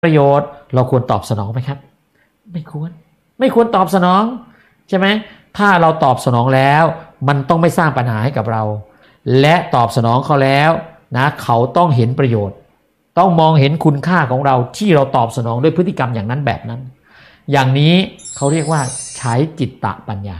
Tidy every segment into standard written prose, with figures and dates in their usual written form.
ประโยชน์เราควรตอบสนองไหมครับไม่ควรตอบสนองใช่ไหมถ้าเราตอบสนองแล้วมันต้องไม่สร้างปัญหาให้กับเราและตอบสนองเขาแล้วนะเขาต้องเห็นประโยชน์ต้องมองเห็นคุณค่าของเราที่เราตอบสนองด้วยพฤติกรรมอย่างนั้นแบบนั้นอย่างนี้เขาเรียกว่าใช้จิตตปัญญา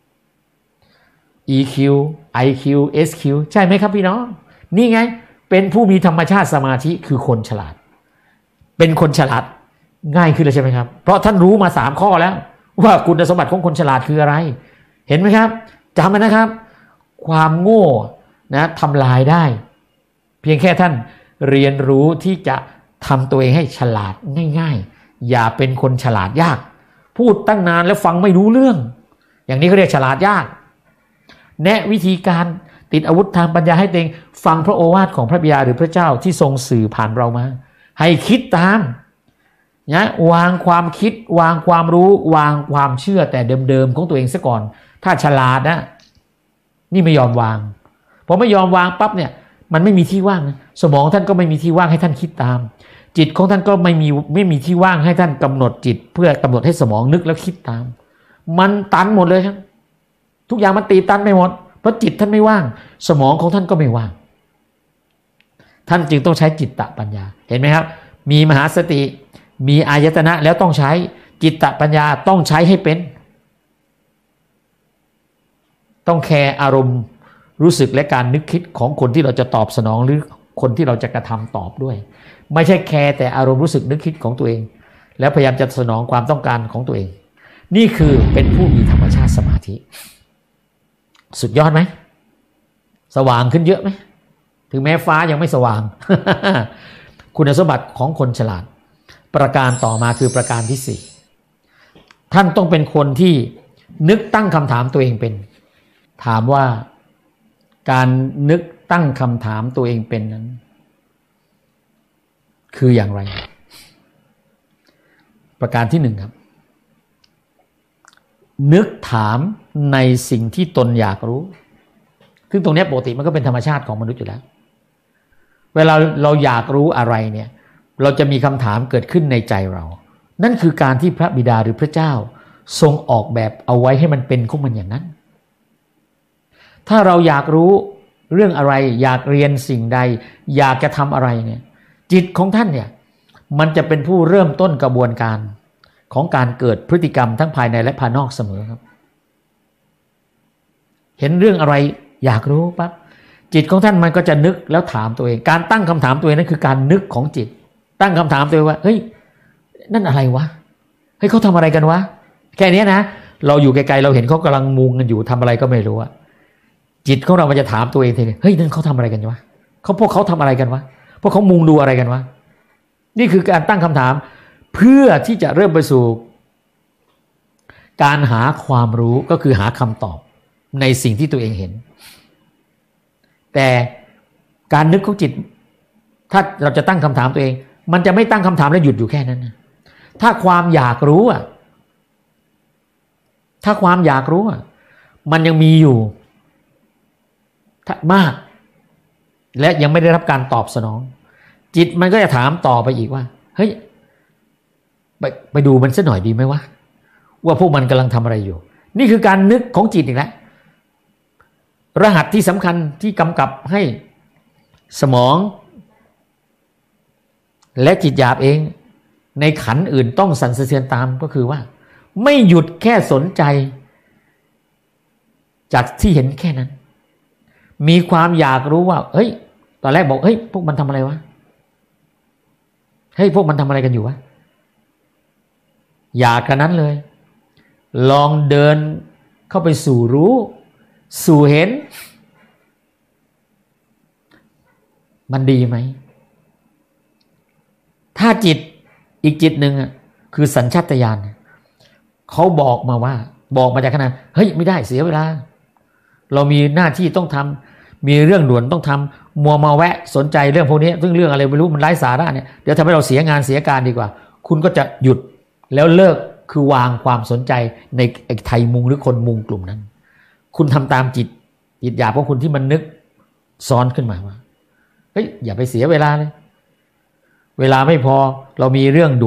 EQ IQ SQ ใช่ไหมครับพี่น้องนี่ไงเป็นผู้มีธรรมชาติสมาธิคือคนฉลาดเป็นคนฉลาดง่ายขึ้นเลยใช่ไหมครับเพราะท่านรู้มา3ข้อแล้วว่าคุณสมบัติของคนฉลาดคืออะไรเห็นไหมครับจำไว้นะครับความโง่นะทำลายได้เพียงแค่ท่านเรียนรู้ที่จะทำตัวเองให้ฉลาดง่ายๆอย่าเป็นคนฉลาดยากพูดตั้งนานแล้วฟังไม่รู้เรื่องอย่างนี้เขาเรียกฉลาดยากแนะวิธีการติดอาวุธทางปัญญาให้ตัวเองฟังพระโอวาทของพระบิดาหรือพระเจ้าที่ทรงสื่อผ่านเรามาให้คิดตามนะวางความคิดวางความรู้วางความเชื่อแต่เดิมๆของตัวเองซะก่อนถ้าฉลาดนะนี่ไม่ยอมวางพอไม่ยอมวางปั๊บเนี่ยมันไม่มีที่ว่างนะสมองท่านก็ไม่มีที่ว่างให้ท่านคิดตามจิตของท่านก็ไม่มีที่ว่างให้ท่านกำหนดจิตเพื่อกำหนดให้สมองนึกแล้วคิดตามมันตันหมดเลยครับทุกอย่างมันตีตันไปหมดเพราะจิตท่านไม่ว่างสมองของท่านก็ไม่ว่างท่านจึงต้องใช้จิตตปัญญาเห็นไหมครับมีมหาสติมีอายตนะแล้วต้องใช้จิตตปัญญาต้องใช้ให้เป็นต้องแคร์อารมณ์รู้สึกและการนึกคิดของคนที่เราจะตอบสนองหรือคนที่เราจะกระทำตอบด้วยไม่ใช่แคร์แต่อารมณ์รู้สึกนึกคิดของตัวเองแล้วพยายามจะสนองความต้องการของตัวเองนี่คือเป็นผู้มีธรรมชาติสมาธิสุดยอดไหมสว่างขึ้นเยอะไหมถึงแม้ฟ้ายังไม่สว่าง คุณสมบัติของคนฉลาดประการต่อมาคือประการที่4ท่านต้องเป็นคนที่นึกตั้งคำถามตัวเองเป็นถามว่าการนึกตั้งคำถามตัวเองเป็นนั้นคืออย่างไรประการที่1ครับนึกถามในสิ่งที่ตนอยากรู้ซึ่งตรงนี้ปกติมันก็เป็นธรรมชาติของมนุษย์อยู่แล้วเวลาเราอยากรู้อะไรเนี่ยเราจะมีคำถามเกิดขึ้นในใจเรานั่นคือการที่พระบิดาหรือพระเจ้าทรงออกแบบเอาไว้ให้มันเป็นของมันอย่างนั้นถ้าเราอยากรู้เรื่องอะไรอยากเรียนสิ่งใดอยากจะทำอะไรเนี่ยจิตของท่านเนี่ยมันจะเป็นผู้เริ่มต้นกระบวนการของการเกิดพฤติกรรมทั้งภายในและภายนอกเสมอครับเห็นเรื่องอะไรอยากรู้ปั๊บจิตของท่านมันก็จะนึกแล้วถามตัวเองการตั้งคำถามตัวเองนั่นคือการนึกของจิตตั้งคำถามตัวเองว่าเฮ้ยนั่นอะไรวะเฮ้ยเขาทำอะไรกันวะแค่นี้นะเราอยู่ไกลๆเราเห็นเขากำลังมุงกันอยู่ทำอะไรก็ไม่รู้อะจิตของเรามันจะถามตัวเองทีนี้เฮ้ยนั่นเขาทำอะไรกันวะพวกเขาทำอะไรกันวะพวกเขามุงดูอะไรกันวะนี่คือการตั้งคำถามเพื่อที่จะเริ่มไปสู่การหาความรู้ก็คือหาคำตอบในสิ่งที่ตัวเองเห็นแต่การนึกของจิตถ้าเราจะตั้งคำถามตัวเองมันจะไม่ตั้งคำถามแล้วหยุดอยู่แค่นั้นนะถ้าความอยากรู้มันยังมีอยู่มากและยังไม่ได้รับการตอบสนองจิตมันก็จะถามต่อไปอีกว่าเฮ้ยไปดูมันสักหน่อยดีไหมวะว่าพวกมันกำลังทำอะไรอยู่นี่คือการนึกของจิตอีกแล้วรหัสที่สำคัญที่กำกับให้สมองและจิตหยาบเองในขันธ์อื่นต้องสั่นสะเทือนตามก็คือว่าไม่หยุดแค่สนใจจากที่เห็นแค่นั้นมีความอยากรู้ว่าเฮ้ยตอนแรกบอกเฮ้ยพวกมันทำอะไรวะเฮ้ยพวกมันทำอะไรกันอยู่วะอยากกันนั้นเลยลองเดินเข้าไปสู่รู้สู่เห็นมันดีไหมถ้าจิตอีกจิตหนึ่งคือสัญชาตญาณเขาบอกมาจากขนาดเฮ้ยไม่ได้เสียเวลาเรามีหน้าที่ต้องทำมีเรื่องด่วนต้องทำมัวมาแวะสนใจเรื่องพวกนี้ซึ่งเรื่องอะไรไม่รู้มันไร้สาระเนี่ยเดี๋ยวทำให้เราเสียงานเสียการดีกว่าคุณก็จะหยุดแล้วเลิกคือวางความสนใจในไอ้ไทยมุงหรือคนมุงกลุ่มนั้นคุณทำตามจิตหยาบของคุณที่มันนึกซ้อนขึ้นมาว่าเฮ้ยอย่าไปเสียเวลาเลยเวลาไม่พอเรามีเรื่อง